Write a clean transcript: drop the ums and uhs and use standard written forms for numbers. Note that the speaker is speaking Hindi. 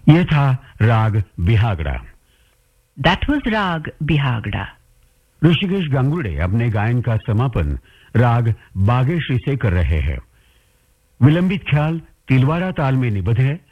ये था राग Bihagda. That was Rag Bihagda. Rishikesh Gangurde अपने गायन का समापन राग बागेश्री से कर रहे हैं। विलंबित ख्याल तिलवारा ताल में निबद्ध है।